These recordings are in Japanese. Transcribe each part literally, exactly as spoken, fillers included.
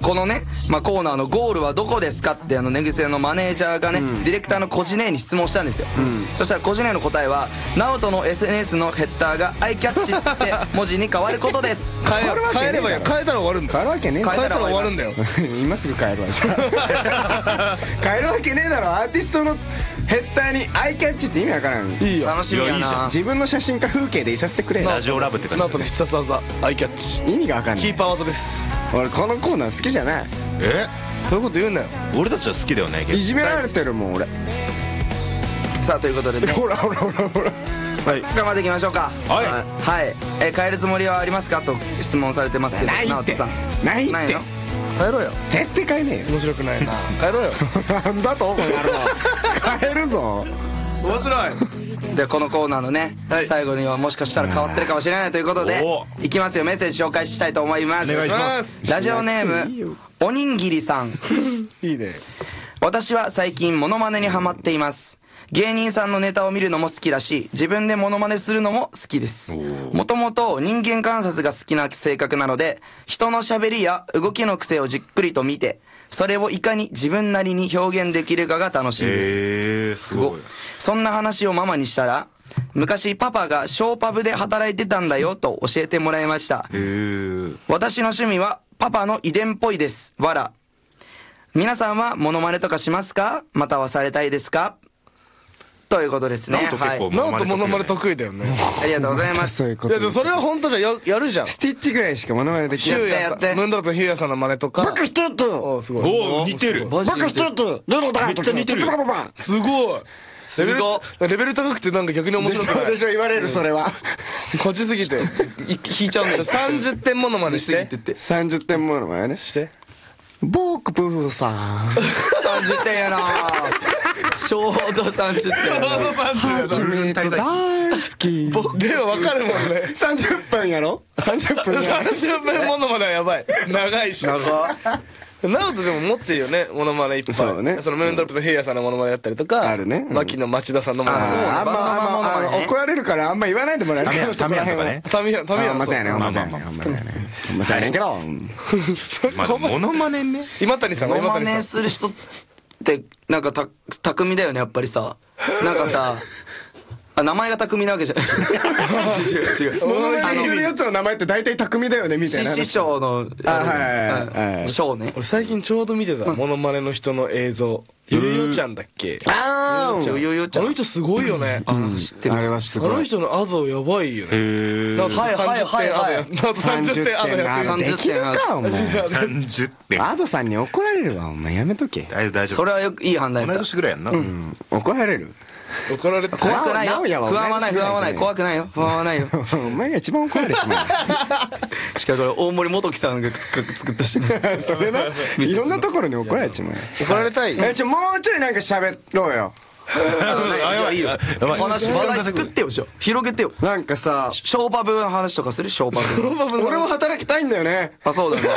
このね、まあ、コーナーのゴールはどこですかってあの寝癖のマネージャーがね、うん、ディレクターのコジネーに質問したんですよ、うん、そしたらコジネーの答えはナオトの エスエヌエス のヘッダーがアイキャッチって文字に変わることです変え, 変えればいい変えたら終わるんだ変えるわけねえ変えたら終わるんだよ今すぐ変えるわじゃあ変えるわけねえだろ。アーティストのヘッダーにアイキャッチって意味わからん。 いいよ楽しみやな。 いいじゃん。自分の写真か風景でいさせてくれ。 ラジオラブって感じ。 ナオトの必殺技アイキャッチ意味がわかんない。 キーパー技です。 俺このコーナー好きじゃない。 えそういうこと言うんだよ。 俺たちは好きだよね。 いじめられてるもん俺。 さあということでねほらほらほらほらはい、頑張っていきましょうか。 はい、 はい、えー、変えるつもりはありますかと質問されてますけど、 ないってさんないってないの変えろよ。 絶対変えねえよ。 面白くないな。変えろよ。 なんだとこれやるの変えるぞ。 面白い。 でこのコーナーのね、はい、最後にはもしかしたら変わってるかもしれないということでいきますよ。メッセージ紹介したいと思います。 お願いします。 ラジオネームおにんぎりさんいいね。 私は最近モノマネにハマっています。芸人さんのネタを見るのも好きだし自分でモノマネするのも好きです。もともと人間観察が好きな性格なので人の喋りや動きの癖をじっくりと見てそれをいかに自分なりに表現できるかが楽しいです。 へーすごい。 そんな話をママにしたら昔パパがショーパブで働いてたんだよと教えてもらいました。 へー私の趣味はパパの遺伝っぽいです。わら。皆さんはモノマネとかしますかまたはされたいですかということですね。 ナオト結構ナオトモノマネ得意だよね。 ありがとうございます。 そういうこいやでもそれは本当じゃややるじゃん。 スティッチぐらいしかモノマネできない。 ヒューヤさんムーンドロップのヒューヤさんの真似とか。 バカ一つおすごい。 おお似てる。 ババカ一つどのだめっちゃ似てるよ。 すごい。 すごい。レベル高くてなんか逆に面でし白くない。 ょでしょ言われるそれは。 こっちすぎて引いちゃうんだよ。 さんじゅってんモノマネしてさんじゅってんモノマネねして僕ブーさんさんじゅってんやな。ちょうどさんじゅってんやな。 はちみつ大好きでも分かるもんね。 さんじゅっぷんやろさんじゅっぷんやさんじゅっぷんモノマネはやばい。長いし長ナオトでも持ってるよねモノマネいっぱい。 そうね。 そのムーンドロップとヘイヤさんのモノマネやったりとかあるね。 牧野町田さんのモノマネ。 あそうね。 あんまあんま怒られるからあんま言わないでもらえる。 タミヤとかね。 タミヤタミヤほんまそうやねほんまそうやねほんまそうやねほんまそうやねんけどまあモノマネね。 今谷さんモノマ今谷さんネする人ってなんかた巧みだよねやっぱりさ。なんかさあ名前が巧みなわけじゃない違う違う。 モノマネするやつの名前って大体匠だよねみたいな。 師匠のあはいはい匠ね。 俺最近ちょうど見てたモノマネの人の映像。ゆうよちゃんだっけ。 あよよよちゃん。 あの人すごいよね。 あ知ってる。 あれはすごい。 あの人のアドやばいよね。 へーなんかはいはいはいはいなんかさんじゅってんアドやってる。 できるかお前。 さんじゅってん。 アドさんに怒られるわお前やめとけ。 大丈夫大丈夫。 それはよくいい判断同いやった。 年ぐらいやんな。 怒られる。 怒られた。 怖くないよ。 直哉は不安はない不安はない怖くないよ不安はないよ。 お前が一番怒られちまう。 しかもこれ大森元樹さんが作ったし。 それないろんなところに怒られちまう。 怒られたい。 えちょもうちょいなんか喋ろうよ。 あいいよ。話話題作ってよじゃあ広げてよ。 なんかさショーパブの話とかするショーパブ。 俺も働きたいんだよね。 あそうだね。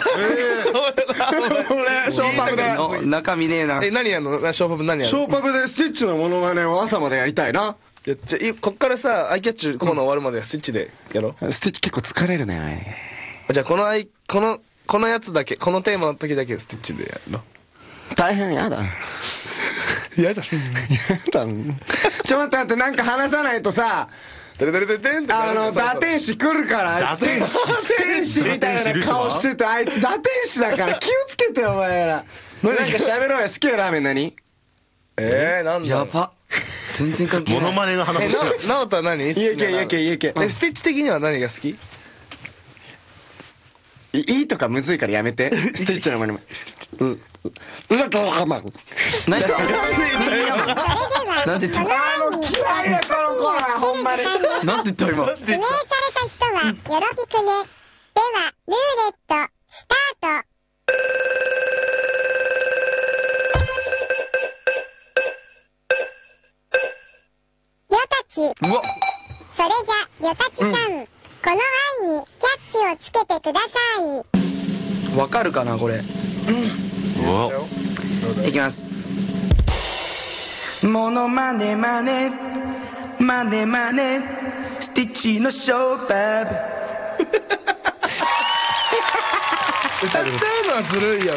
俺ショーパブで中身ねえな。 え何やんのショーパブ何やんの。 ショーパブでスティッチのモノマネを朝までやりたいな。 いやじゃあこっからさアイキャッチコーナー終わるまでスティッチでやろう。 スティッチ結構疲れるね。 じゃあこのアイこのこのやつだけこのテーマの時だけスティッチでやるの。 大変やだやだ。 やだちょっと待ってなんか話さないとさデレデレデレデンってあの打天使来るから打天使天使みたいな顔しててあいつ打天使だから気をつけてお前ら。なんか喋ろうよ。好きなラーメン何。 えーなんだやば。全然関係ない。 モノマネの話しよう。 ナオトは何。 家系家系家系。 えスティッチ的には何が好き。 いいとかむずいからやめて。スティッチのモノマネ。うんうわどうかまん。 何かなんて言った。 あの嫌いやこのコーナーほんまに。 なんて言った今。 指名された人はよろぴくね。ではルーレットスタート。よたち。 うわ。 それじゃよたちさん、うん、この愛にキャッチをつけてください。 わかるかなこれ。いきます。モノマネマネマネマネスティッチのショーパブ。 歌っちゃうのはずるいよ。